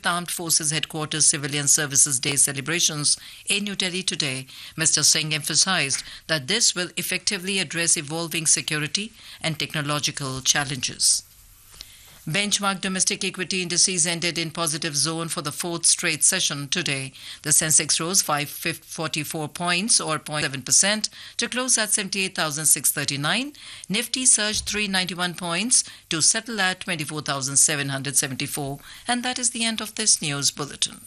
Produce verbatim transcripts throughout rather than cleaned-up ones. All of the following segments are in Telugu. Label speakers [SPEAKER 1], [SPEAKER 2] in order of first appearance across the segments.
[SPEAKER 1] Armed Forces Headquarters Civilian Services Day celebrations in New Delhi today, Mister Singh emphasized that this will effectively address evolving security and technological challenges. Benchmark domestic equity indices ended in positive zone for the fourth straight session today. The Sensex rose five hundred forty-four points or zero point seven percent to close at seventy-eight thousand six hundred thirty-nine. Nifty surged three hundred ninety-one points to settle at twenty-four thousand seven hundred seventy-four. And that is the end of this news bulletin.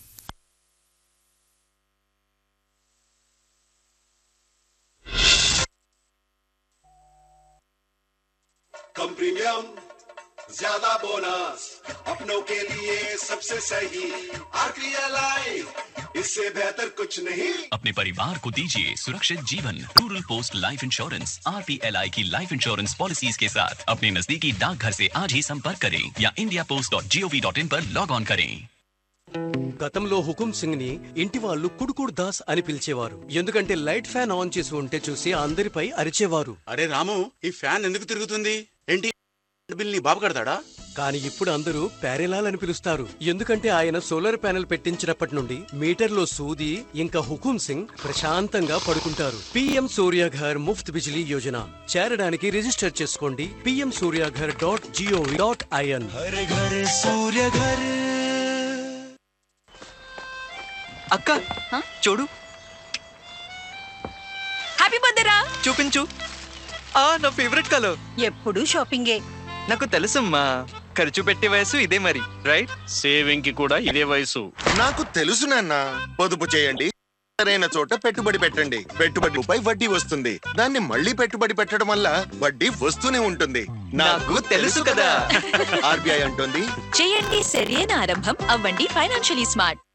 [SPEAKER 2] Come premium ज्यादा बोनस अपनों के लिए सबसे सही आरपीएलआई इससे बेहतर कुछ नहीं।
[SPEAKER 3] अपने परिवार को दीजिए सुरक्षित जीवन। Rural post life insurance RPLI की लाइफ इंश्योरेंस पॉलिसीज के साथ अपने नजदीकी डाकघर से आज ही संपर्क करें या India post dot G O V dot in पर लॉग ऑन करें।
[SPEAKER 4] గతంలో హుకుం సింగ్ ని ఇంటి వాళ్ళు కుడుకుడు దాస్ అని పిలిచేవారు. ఎందుకంటే లైట్ ఫ్యాన్ ఆన్ చేసి ఉంటే చూసి అందరిపై అరిచేవారు.
[SPEAKER 5] అరే రాము, ఈ ఫ్యాన్ ఎందుకు తిరుగుతుంది? ఏంటి బిల్ ని బాబు కడతాడా?
[SPEAKER 4] కానీ ఇప్పుడు అందరూ ప్యారెలాల్ అని పిలుస్తారు. ఎందుకంటే ఆయన సోలార్ ప్యానెల్ పెట్టించినప్పటి నుండి మీటర్లో సూది ఇంకా హుకుం సింగ్ ప్రశాంతంగా పడుకుంటారు. పిఎం సూర్యఘర్ ముఫ్త్ బిజిలీ యోజన చేరడానికి రిజిస్టర్ చేసుకోండి PM Surya Ghar dot GOV dot IN.
[SPEAKER 6] Har Ghar Surya Ghar.
[SPEAKER 7] అక్క చూడు,
[SPEAKER 8] హ్యాపీ బర్త్డే రా.
[SPEAKER 7] చూపించు. ఆ నా ఫేవరెట్ కలర్.
[SPEAKER 8] ఎప్పుడు షాపింగే.
[SPEAKER 7] నాకు తెలుసమ్మా, ఖర్చు పెట్టే వయసు ఇదే మరి, రైట్?
[SPEAKER 9] సేవింగ్ కి కూడా ఇదే వయసు.
[SPEAKER 10] నాకు తెలుసు నాన్న. పొదుపు చేయండి, సరైన చోట పెట్టుబడి పెట్టండి. పెట్టుబడిపై వడ్డీ వస్తుంది. దాన్ని మళ్ళీ పెట్టుబడి పెట్టడం వల్ల వడ్డీ వస్తూనే ఉంటుంది.
[SPEAKER 7] నాకు తెలుసు కదా.
[SPEAKER 10] ఆర్బీఐ అంటుంది,
[SPEAKER 8] చేయండి సరైన ఆరంభం, అవ్వండి ఫైనాన్షియలీ స్మార్ట్.